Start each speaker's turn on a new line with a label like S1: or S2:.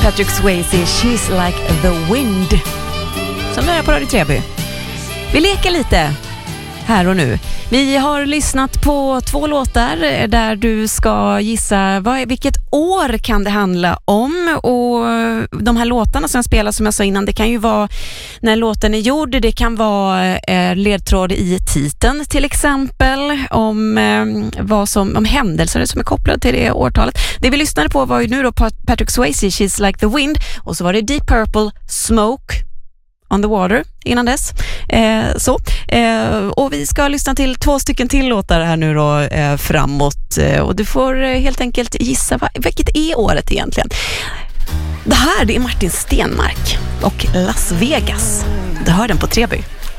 S1: Patrick Swayze, She's Like the Wind. Som är på Radio Treby. Vi leker lite här och nu. Vi har lyssnat på 2 låtar där du ska gissa vilket år kan det handla om. Och de här låtarna som jag spelar, som jag sa innan, det kan ju vara när låten är gjord, det kan vara ledtråd i titeln till exempel, om händelser som är kopplade till det årtalet. Det vi lyssnade på var ju nu då Patrick Swayze, She's Like the Wind, och så var det Deep Purple, Smoke on the Water innan dess. Och vi ska lyssna till 2 stycken till låtar här nu då framåt. Och du får helt enkelt gissa vilket är året egentligen. Det är Martin Stenmark och Las Vegas. Du hör den på Treby.